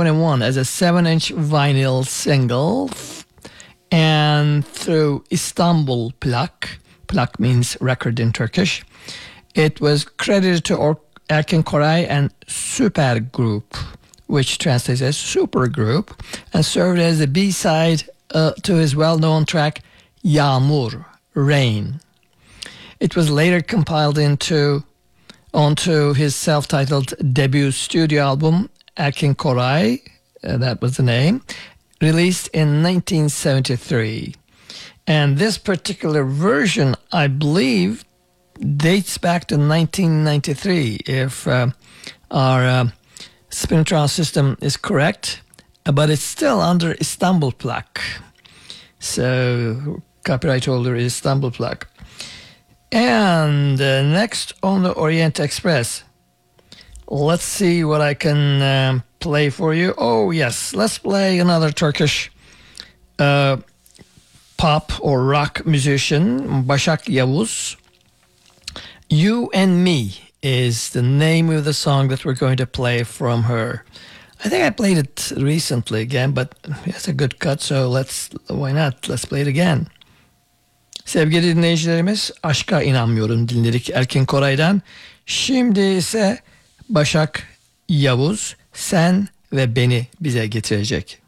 1971 as a 7-inch vinyl single, and through Istanbul Plak. Plak means record in Turkish. It was credited to Erkin Koray and Super Group, which translates as Super Group, and served as the B-side to his well-known track Yağmur, Rain. It was later compiled onto his self-titled debut studio album, Erkin Koray, that was the name, released in 1973. And this particular version, I believe, dates back to 1993, if our Spinitron system is correct, but it's still under Istanbul Plak. So, copyright holder is Istanbul Plak. And next on the Orient Express, let's see what I can play for you. Oh, yes, let's play another Turkish pop or rock musician, Başak Yavuz. You and Me is the name of the song that we're going to play from her. I think I played it recently again, but it's a good cut, so why not? Let's play it again. Sevgili dinleyicilerimiz, Aşka İnanmıyorum dinledik Erkin Koray'dan. Şimdi ise Başak Yavuz, Sen ve Beni bize getirecek.